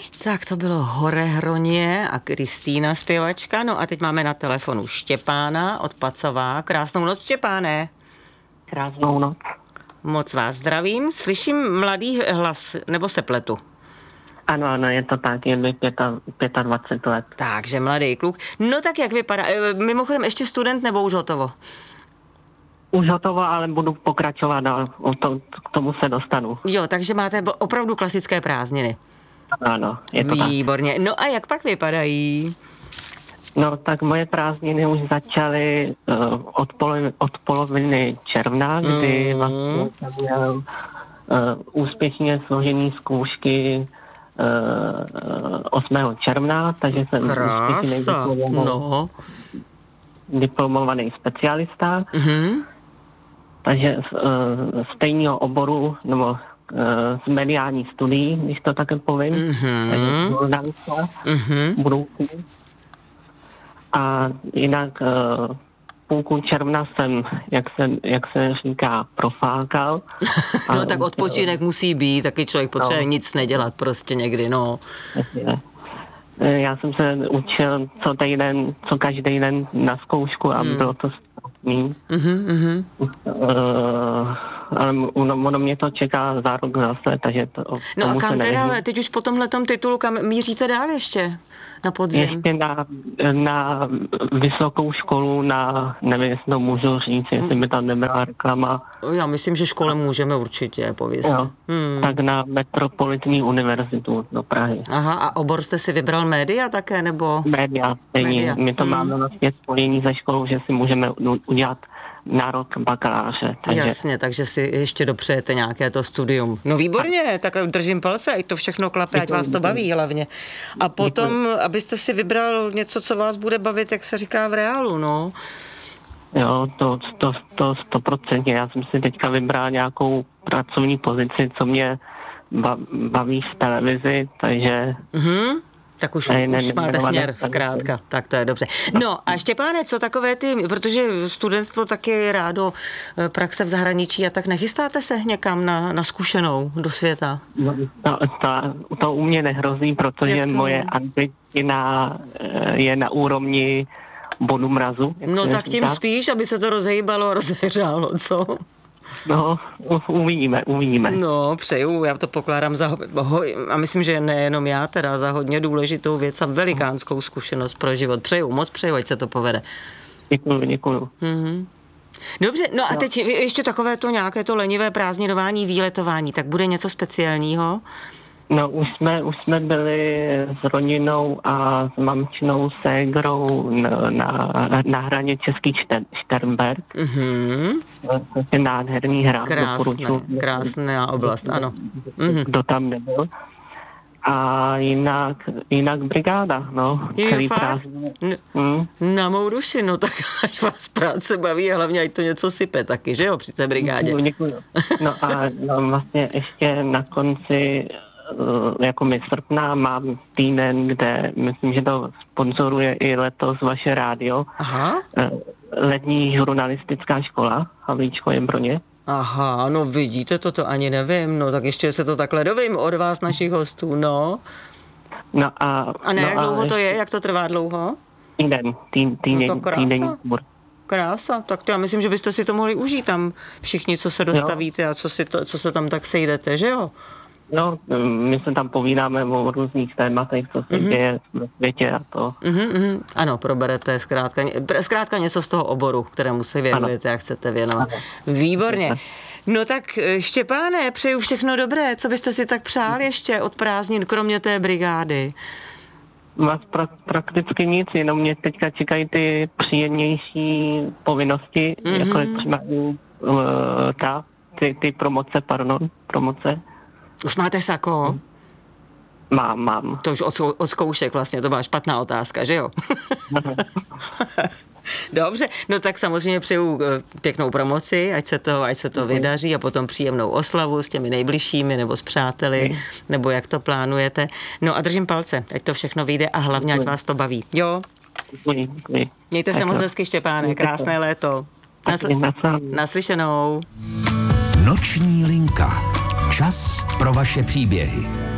Tak to bylo Hore Hroně a Kristýna zpěvačka. No a teď máme na telefonu Štěpána od Pacová. Krásnou noc, Štěpáne. Krásnou noc. Moc vás zdravím. Slyším mladý hlas, nebo se pletu? Ano, je to tak, je mi 25 let. Takže mladý kluk. No tak jak vypadá? Mimochodem ještě student nebo už hotovo? Už hotovo, ale budu pokračovat dál. K tomu se dostanu. Jo, takže máte opravdu klasické prázdniny. Ano, je to tak. Výborně. No a jak pak vypadají? No tak moje prázdniny už začaly od poloviny června, kdy vlastně jsem měl úspěšně složený zkoušky 8. června, takže jsem diplomovaný specialista. Takže z stejného oboru, nebo z mediální studií, když to také povím, takže žurnalista budoucí. A jinak půlku června jsem, jak se říká, profákal. No tak odpočinek musí být, taky člověk potřebuje nic nedělat prostě někdy, no. Já jsem se učil co každý den na zkoušku a bylo to strašný. Ale ono mě to čeká za rok zase, takže to... No a kam teda, teď už po tomhletom titulu, kam míříte dál ještě? Na podzim? Ještě na vysokou školu, nevím, jestli to můžu říct, jestli mi tam nebyla reklama. Já myslím, že škole můžeme určitě pověst. Tak na Metropolitní univerzitu do Prahy. Aha, a obor jste si vybral média také, nebo? Média, stejně. My to máme vlastně spojení ze školou, že si můžeme udělat nárok bakaláře. Jasně, takže si ještě dopřejete nějaké to studium. No výborně, tak držím palce, ať to všechno klape, ať vás to baví hlavně. A potom, abyste si vybral něco, co vás bude bavit, jak se říká v reálu, no. Jo, to 100%. Já jsem si teďka vybral nějakou pracovní pozici, co mě baví v televizi, takže... Tak už máte směr, zkrátka. Tak to je dobře. No a Štěpáne, co takové protože studentstvo taky je rádo praxe v zahraničí a tak nechystáte se někam na zkušenou do světa? No, to u mě nehrozí, protože moje angličtina je na úrovni bodu mrazu. No tak tím spíš, aby se to rozhýbalo a rozehřálo, co? No, uvidíme. No, přeju, já to pokládám a myslím, že nejenom já, teda za hodně důležitou věc a velikánskou zkušenost pro život. Moc přeju, ať se to povede. Děkuju. Dobře, no a teď ještě takové to nějaké to lenivé prázdninování, výletování, tak bude něco speciálního? No, už jsme byli s rodinou a s mamčinou ségrou na hraně Český Šternberg. To je nádherný hrad. Krásná oblast, ano. Kdo tam nebyl. A jinak brigáda, no. Je fakt? Na mou duši, no tak ať vás práce baví a hlavně ať to něco sype taky, že jo, při té brigádě. Děkuju. No a vlastně ještě na konci jako srpna mám týden, kde myslím, že to sponzoruje i letos vaše rádio. Aha. Letní žurnalistická škola Havlíčko Jembroně. Aha, no vidíte, to ani nevím, no tak ještě se to takhle dovím od vás, našich hostů, no. A jak dlouho to je, jak to trvá dlouho? Týden. Krása, tak to já myslím, že byste si to mohli užít tam všichni, co se dostavíte a co se tam tak sejdete, že jo? No, my se tam povídáme o různých tématech, co se děje ve světě a to. Ano, proberete zkrátka něco z toho oboru, kterému se věnujete a chcete věnovat. Výborně. No tak Štěpáne, přeju všechno dobré. Co byste si tak přál ještě od prázdnin, kromě té brigády? Vás prakticky nic, jenom mě teďka čekají ty příjemnější povinnosti, jako třeba ty promoce. Už máte sako? Mám. To už od zkoušek vlastně, to byla špatná otázka, že jo? Dobře, no tak samozřejmě přeju pěknou promoci, ať se to vydaří a potom příjemnou oslavu s těmi nejbližšími nebo s přáteli, nebo jak to plánujete. No a držím palce, ať to všechno vyjde a hlavně, ať vás to baví. Jo? Děkuji. Mějte se moc hezky, Štěpáne, krásné léto. Naslyšenou. Noční linka. Čas pro vaše příběhy.